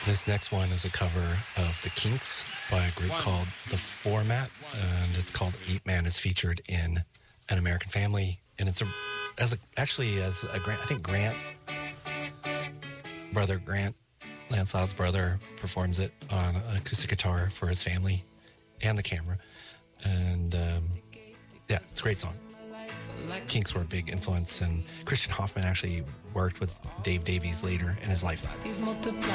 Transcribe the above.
This next one is a cover of The Kinks by a group called The Format, and it's called Eight Man. Is featured in An American Family, and it's Grant, Lance Odd's brother, performs it on acoustic guitar for his family and the camera, and it's a great song. Kinks were a big influence, and Christian Hoffman actually worked with Dave Davies later in his life.